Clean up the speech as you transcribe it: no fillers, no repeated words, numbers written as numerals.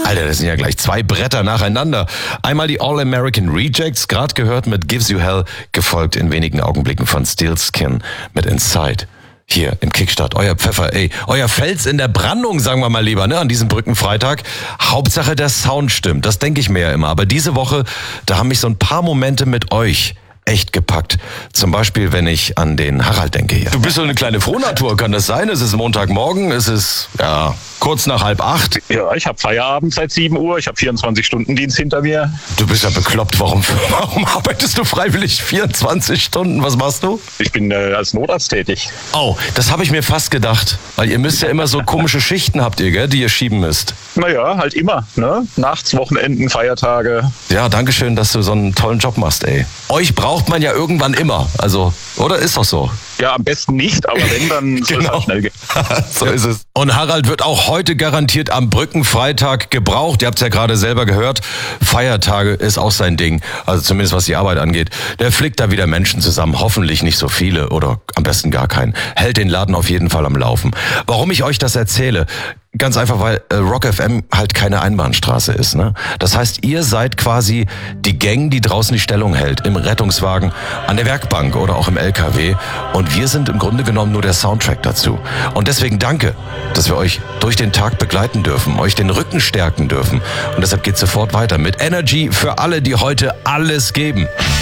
Alter, das sind ja gleich 2 Bretter nacheinander. Einmal die All-American Rejects, gerade gehört mit Gives You Hell, gefolgt in wenigen Augenblicken von Steel Skin mit Inside. Hier im Kickstart, euer Pfeffer, euer Fels in der Brandung, sagen wir mal lieber, ne, an diesem Brückenfreitag. Hauptsache der Sound stimmt, das denke ich mir ja immer. Aber diese Woche, da haben mich so ein paar Momente mit euch echt gepackt. Zum Beispiel, wenn ich an den Harald denke hier. Du bist so eine kleine Frohnatur, kann das sein? Es ist Montagmorgen, es ist, kurz nach 7:30. Ja, ich habe Feierabend seit 7 Uhr, ich habe 24-Stunden-Dienst hinter mir. Du bist ja bekloppt, warum arbeitest du freiwillig 24 Stunden? Was machst du? Ich bin als Notarzt tätig. Oh, das habe ich mir fast gedacht. Weil ihr müsst ja immer so komische Schichten habt ihr, gell, die ihr schieben müsst. Naja, halt immer, ne? Nachts, Wochenenden, Feiertage. Ja, danke schön, dass du so einen tollen Job machst, Euch braucht man ja irgendwann immer, also, oder ist doch so? Ja, am besten nicht, aber wenn, dann soll es halt schnell gehen. So ist es. Und Harald wird auch heute garantiert am Brückenfreitag gebraucht. Ihr habt es ja gerade selber gehört. Feiertage ist auch sein Ding. Also zumindest was die Arbeit angeht. Der flickt da wieder Menschen zusammen. Hoffentlich nicht so viele oder am besten gar keinen. Hält den Laden auf jeden Fall am Laufen. Warum ich euch das erzähle? Ganz einfach, weil Rock FM halt keine Einbahnstraße ist, ne? Das heißt, ihr seid quasi die Gang, die draußen die Stellung hält, im Rettungswagen, an der Werkbank oder auch im LKW. Und wir sind im Grunde genommen nur der Soundtrack dazu. Und deswegen danke, dass wir euch durch den Tag begleiten dürfen, euch den Rücken stärken dürfen. Und deshalb geht's sofort weiter mit Energy für alle, die heute alles geben.